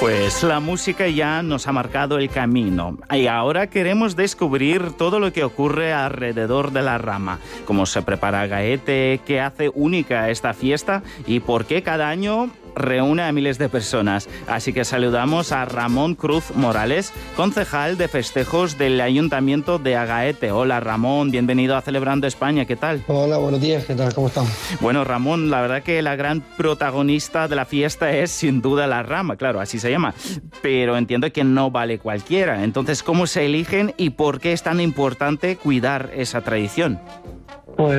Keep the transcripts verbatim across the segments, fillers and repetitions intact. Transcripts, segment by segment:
Pues la música ya nos ha marcado el camino y ahora queremos descubrir todo lo que ocurre alrededor de la rama, cómo se prepara Gaete, qué hace única esta fiesta y por qué cada año reúne a miles de personas. Así que saludamos a Ramón Cruz Morales, concejal de festejos del Ayuntamiento de Agaete. Hola Ramón, bienvenido a Celebrando España, ¿qué tal? Hola, buenos días, ¿qué tal? ¿Cómo estamos? Bueno Ramón, la verdad que la gran protagonista de la fiesta es sin duda la rama, claro, así se llama, pero entiendo que no vale cualquiera. Entonces, ¿cómo se eligen y por qué es tan importante cuidar esa tradición? Pues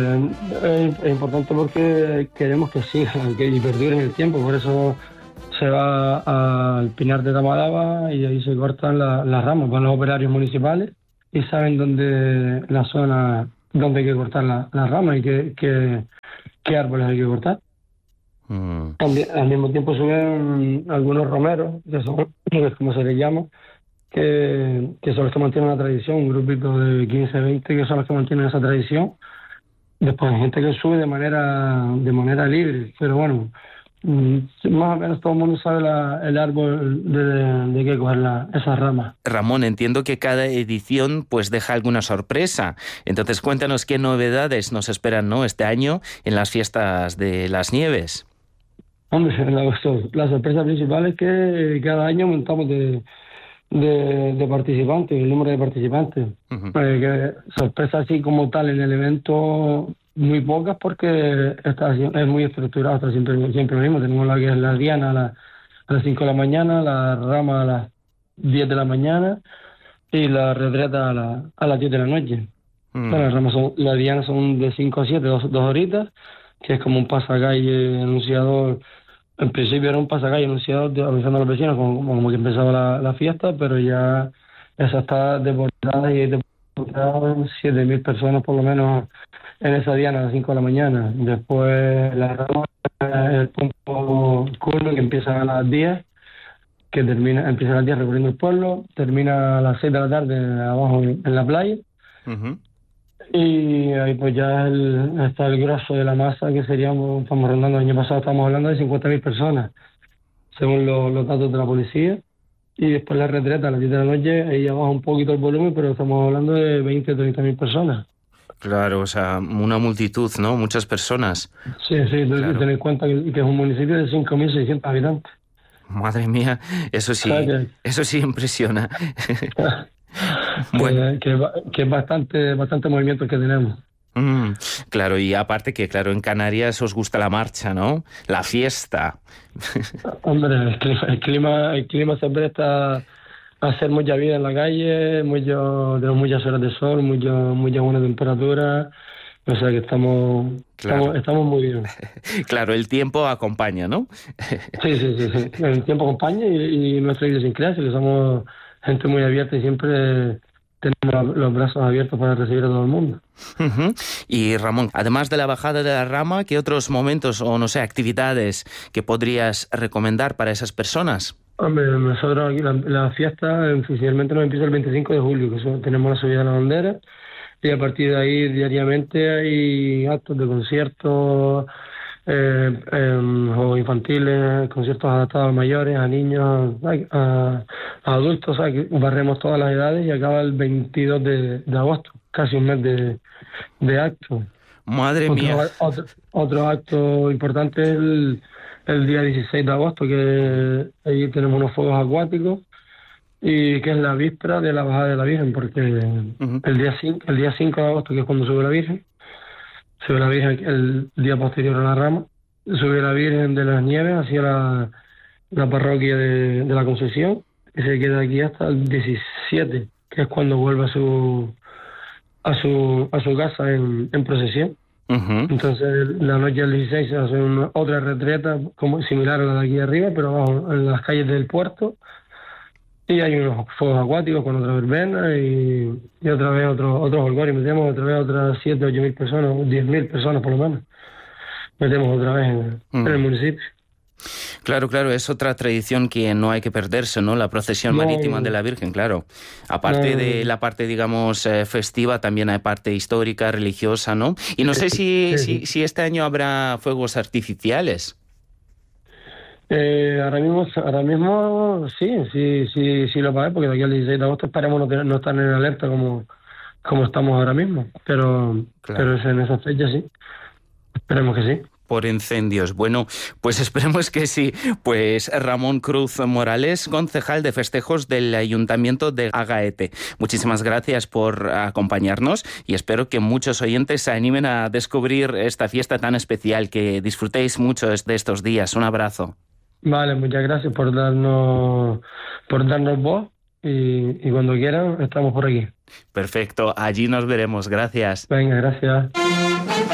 es, es importante porque queremos que siga, que perdure en el tiempo, por eso se va al Pinar de Tamadaba y ahí se cortan la, las ramas, van los operarios municipales y saben dónde la zona, dónde hay que cortar la, las ramas y qué, qué, qué árboles hay que cortar. Mm. También, al mismo tiempo suben algunos romeros, que son, como se les llama, que, que son los que mantienen la tradición, un grupito de quince, veinte que son los que mantienen esa tradición. Después hay gente que sube de manera de manera libre, pero bueno, más o menos todo el mundo sabe la, el árbol de, de, de qué coger la, esas ramas. Ramón, entiendo que cada edición pues deja alguna sorpresa. Entonces cuéntanos qué novedades nos esperan, ¿no?, este año en las fiestas de las nieves. Hombre, la, la sorpresa principal es que cada año aumentamos de, de, de participantes, el número de participantes. Uh-huh. Eh, que sorpresa así como tal en el evento, muy pocas porque está, es muy estructurado, está siempre, siempre lo mismo. Tenemos la que es la diana a, la, a las cinco de la mañana, la rama a las diez de la mañana y la retreta a, la, a las diez de la noche. Uh-huh. Bueno, las ramas son, la diana son de cinco a siete, dos, dos horitas, que es como un pasacalle anunciador. En principio era un pasacalle anunciado avisando a los vecinos como, como que empezaba la, la fiesta, pero ya esa está desbordada y deportadas siete mil personas por lo menos en esa diana a las cinco de la mañana. Después la rama, el punto curno que empieza a las diez, que termina, empieza a las diez recorriendo el pueblo, termina a las seis de la tarde abajo en, en la playa. Uh-huh. Y ahí pues ya el, está el grosso de la masa, que seríamos, estamos rondando, el año pasado estamos hablando de cincuenta mil personas, según lo, los datos de la policía. Y después la retreta a las diez de la noche, ahí ya baja un poquito el volumen, pero estamos hablando de veinte o treinta mil personas. Claro, o sea, una multitud, ¿no? Muchas personas. Sí, sí, claro. Ten en cuenta que, que es un municipio de cinco mil seiscientos habitantes. Madre mía, eso sí, que, eso sí impresiona. Bueno. Que, que, que es bastante, bastante movimiento que tenemos. Mm, claro, y aparte que, claro, en Canarias os gusta la marcha, ¿no? La fiesta. Hombre, el clima, el clima, el clima se presta a hacer mucha vida en la calle, mucho, tenemos muchas horas de sol, mucho, mucha buena temperatura, o sea que estamos, claro. estamos, estamos muy bien. Claro, el tiempo acompaña, ¿no? Sí, sí, sí, sí. El tiempo acompaña y, y nuestra idiosincrasia, que somos gente muy abierta y siempre tenemos los brazos abiertos para recibir a todo el mundo. Uh-huh. Y Ramón, además de la bajada de la rama, ¿qué otros momentos o, no sé, actividades que podrías recomendar para esas personas? Hombre, nosotros aquí la, la fiesta oficialmente nos empieza el veinticinco de julio, que son, tenemos la subida de la bandera, y a partir de ahí diariamente hay actos de conciertos, Eh, eh, juegos infantiles, conciertos adaptados a mayores, a niños, a, a adultos, o sea, que barremos todas las edades y acaba el veintidós de, de agosto, casi un mes de, de actos. Madre otro, mía. Otro, otro acto importante es el, el día dieciséis de agosto, que ahí tenemos unos fuegos acuáticos y que es la víspera de la bajada de la Virgen, porque uh-huh. el día cinco, el día cinco de agosto, que es cuando sube la Virgen, sube la Virgen el día posterior a la rama, sube la Virgen de las Nieves hacia la, la parroquia de, de la Concepción y se queda aquí hasta el diecisiete, que es cuando vuelve a su a su a su casa en, en procesión. Uh-huh. Entonces la noche del dieciséis se hace una, otra retreta como similar a la de aquí arriba, pero abajo en las calles del puerto, y hay unos fuegos acuáticos con otra verbena y, y otra vez otro, otros holgores. Metemos otra vez otras siete o ocho mil personas, diez mil personas por lo menos. Metemos otra vez en, mm. en el municipio. Claro, claro, es otra tradición que no hay que perderse, ¿no? La procesión no, marítima de la Virgen, claro. Aparte no, de la parte, digamos, eh, festiva, también hay parte histórica, religiosa, ¿no? Y no sé si, sí. si, si este año habrá fuegos artificiales. Eh, ahora mismo, ahora mismo sí, sí, sí, sí lo pagué, porque de aquí al dieciséis de agosto esperemos no, tener- no estar en alerta como, como estamos ahora mismo. Pero, Claro. pero es en esa fecha sí. Esperemos que sí. Por incendios. Bueno, pues esperemos que sí. Pues Ramón Cruz Morales, concejal de festejos del Ayuntamiento de Agaete. Muchísimas gracias por acompañarnos y espero que muchos oyentes se animen a descubrir esta fiesta tan especial, que disfrutéis mucho de estos días. Un abrazo. Vale, muchas gracias por darnos, por darnos voz y, y cuando quieran estamos por aquí. Perfecto, allí nos veremos. Gracias. Venga, gracias.